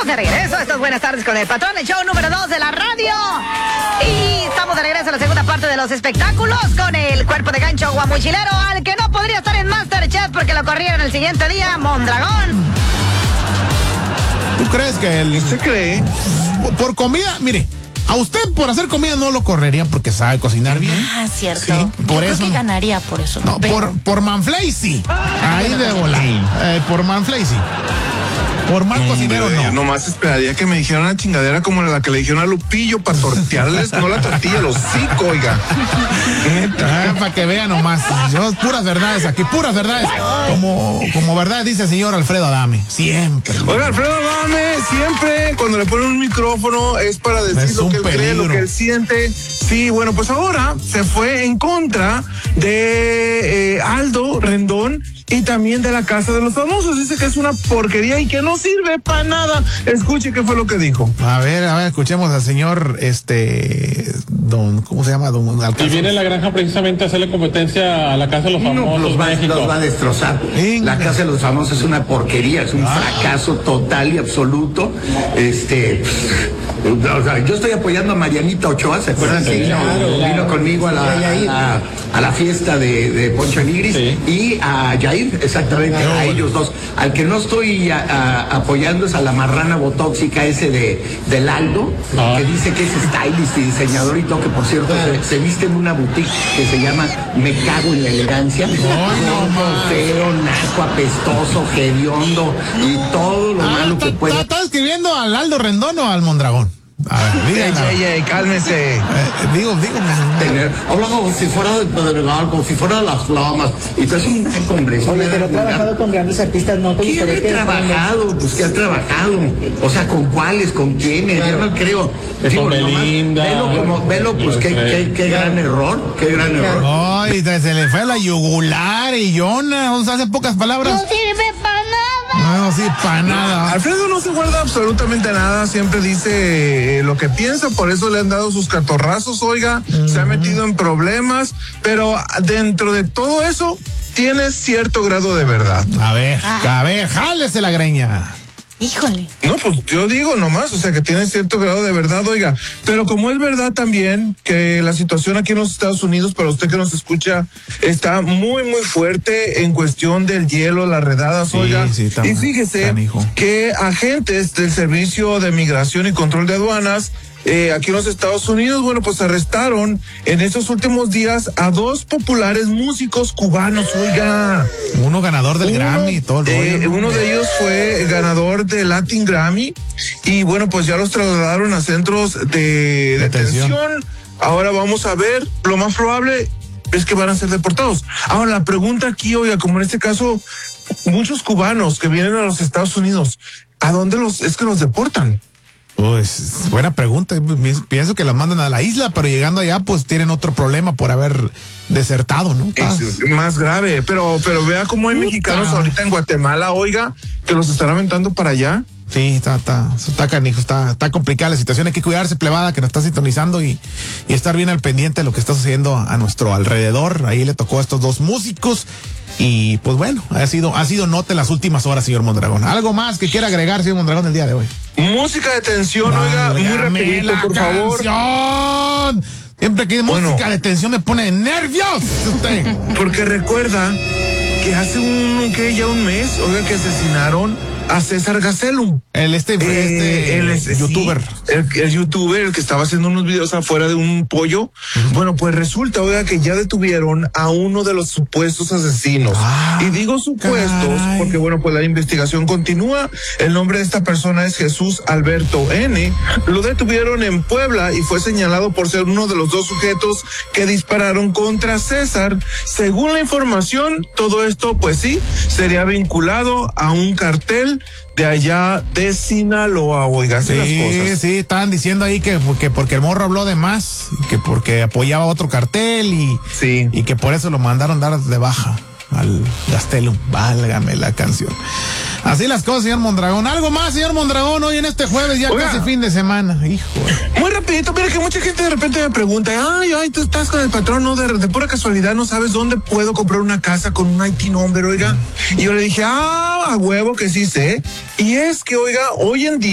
Estamos de regreso. Esto es Buenas Tardes con el Patrón, el show número 2 de la radio. Y estamos de regreso a la segunda parte de los espectáculos con el cuerpo de gancho guamuchilero, al que no podría estar en MasterChef porque lo corrieron el siguiente día, Mondragón. ¿Tú crees que él se cree? Por comida, mire, a usted por hacer comida no lo correrían porque sabe cocinar bien. Ah, cierto. Sí, por Yo eso creo que ganaría por eso. No, por Manflay sí. Ahí de volar. Por Manflay sí. Por mal cocinero no. Yo nomás esperaría que me dijeran una chingadera como la que le dijeron a Lupillo para tortearles, no la tortilla, el hocico, oiga. Para que vean nomás. Yo, puras verdades aquí, puras verdades. Como verdad dice el señor Alfredo Adame. Siempre. Oiga, Alfredo Adame, siempre cuando le ponen un micrófono es para decir lo que él cree, lo que él siente. Sí, bueno, pues ahora se fue en contra de Aldo Rendón y también de la Casa de los Famosos. Dice que es una porquería y que no sirve para nada. Escuche qué fue lo que dijo. A ver, escuchemos al señor, ¿cómo se llama? Don Alcázar. Y viene la granja precisamente a hacerle competencia a la Casa de los Famosos. Los va a destrozar. La Casa de los Famosos es una porquería, es un fracaso total y absoluto. O sea, yo estoy apoyando a Marianita Ochoa, ¿se acuerdan? Sí, vino conmigo a la fiesta de Poncho Nigris, y a Jair, exactamente, a ellos dos. Al que no estoy apoyando es a la marrana botóxica ese del Aldo, que dice que es stylist y diseñador y todo, que por cierto se viste en una boutique que se llama Me Cago en la Elegancia. Feo, naco, apestoso, hediondo y todo lo malo que puede. ¿Estás escribiendo al Aldo Rendón o al Mondragón? A ver, Ey, cálmese. Dígame. Habla como si fuera de Pedregal, como si fuera de Las Lomas. Y tú es un hombre. Oye, pero he trabajado con grandes artistas, ¿no? ¿Qué ha trabajado? Pues ¿qué ha trabajado? O sea, ¿con cuáles? ¿Con quiénes? Yo no creo. Con Belinda. Velo, pues qué gran error. Qué gran error. Ay, se le fue la yugular y Yona. O sea, hace pocas palabras. No sirve para nada. No, sí, para nada. Alfredo no se guarda absolutamente nada, siempre dice lo que piensa, por eso le han dado sus catorrazos, oiga, se ha metido en problemas, pero dentro de todo eso tiene cierto grado de verdad. A ver, jálese la greña. Híjole. No, pues yo digo nomás, o sea, que tiene cierto grado de verdad, oiga, pero como es verdad también que la situación aquí en los Estados Unidos, para usted que nos escucha, está muy, muy fuerte en cuestión del hielo, las redadas, oiga, y fíjese que agentes del Servicio de Migración y Control de Aduanas aquí en los Estados Unidos, bueno, pues arrestaron en estos últimos días a 2 populares músicos cubanos, oiga. Uno ganador del Grammy y todo el rollo, ¿no? Uno de ellos fue ganador del Latin Grammy y bueno, pues ya los trasladaron a centros de detención. Ahora vamos a ver, lo más probable es que van a ser deportados. Ahora la pregunta aquí, oiga, como en este caso, muchos cubanos que vienen a los Estados Unidos, ¿a dónde es que los deportan? Pues buena pregunta. Pienso que la mandan a la isla, pero llegando allá pues tienen otro problema por haber desertado, ¿no? Es más grave, pero vea cómo hay mexicanos ahorita en Guatemala, oiga, que los están aventando para allá. Sí, está canijo, está complicada la situación. Hay que cuidarse, plebada, que nos está sintonizando y estar bien al pendiente de lo que está sucediendo a nuestro alrededor. Ahí le tocó a estos 2 músicos. Y pues bueno, ha sido nota en las últimas horas, señor Mondragón. ¿Algo más que quiera agregar, señor Mondragón, el día de hoy? Música de tensión, oiga, muy rapidito, por favor. Siempre que hay música de tensión me pone nervioso usted. Porque recuerda que hace un mes, oiga, que asesinaron a César Gazelu. El youtuber. El youtuber, el que estaba haciendo unos videos afuera de un pollo. Bueno, pues resulta, oiga, que ya detuvieron a uno de los supuestos asesinos. Y digo supuestos porque, bueno, pues la investigación continúa. El nombre de esta persona es Jesús Alberto N. Lo detuvieron en Puebla y fue señalado por ser uno de los 2 sujetos que dispararon contra César. Según la información, todo esto, pues sí, sería vinculado a un cartel de allá de Sinaloa, oiga, las cosas. Sí, estaban diciendo ahí que porque el morro habló de más, que porque apoyaba otro cartel y que por eso lo mandaron dar de baja al Gastelum. Válgame la canción. Así las cosas, señor Mondragón. ¿Algo más, señor Mondragón, hoy en este jueves, ya casi fin de semana? Hijo. Muy rapidito, mira que mucha gente de repente me pregunta, ay, tú estás con el patrón, no, de pura casualidad, no sabes dónde puedo comprar una casa con un IT number, oiga. Y yo le dije, a huevo que sí sé. Y es que, oiga, hoy en día